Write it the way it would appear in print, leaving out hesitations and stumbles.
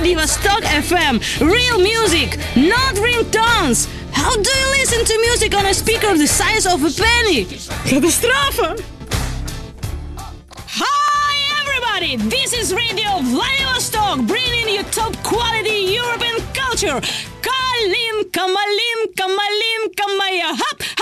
Vladivostok FM. Real music, not ringtones. How do you listen to music on a speaker the size of a penny? Catastrofe! Hi everybody, this is Radio Vladivostok, bringing you top quality European culture. Kalinka, malinka, malinka, maya, hop!